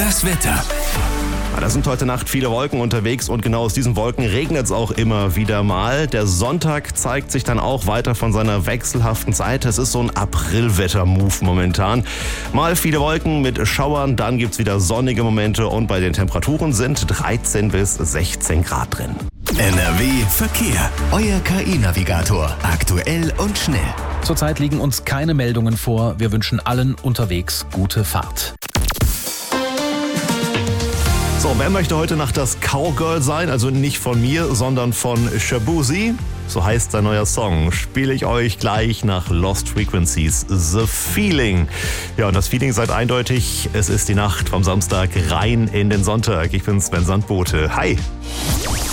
Das Wetter. Da sind heute Nacht viele Wolken unterwegs und genau aus diesen Wolken regnet es auch immer wieder mal. Der Sonntag zeigt sich dann auch weiter von seiner wechselhaften Seite. Es ist so ein Aprilwetter-Move momentan. Mal viele Wolken mit Schauern, dann gibt's wieder sonnige Momente und bei den Temperaturen sind 13 bis 16 Grad drin. NRW Verkehr. Euer KI-Navigator. Aktuell und schnell. Zurzeit liegen uns keine Meldungen vor. Wir wünschen allen unterwegs gute Fahrt. So, wer möchte heute Nacht das Cowgirl sein? Also nicht von mir, sondern von Shaboozey. So heißt sein neuer Song. Spiele ich euch gleich nach Lost Frequencies. The Feeling. Ja, und das Feeling seid eindeutig. Es ist die Nacht vom Samstag rein in den Sonntag. Ich bin Sven Sandbote. Hi.